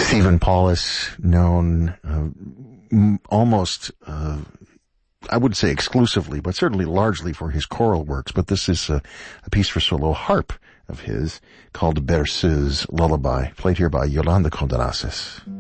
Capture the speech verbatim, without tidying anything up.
Stephen Paulus, known uh, m- almost, uh, I would say exclusively, but certainly largely for his choral works. But this is a, a piece for solo harp of his called Berceuse Lullaby, played here by Yolanda Contreras.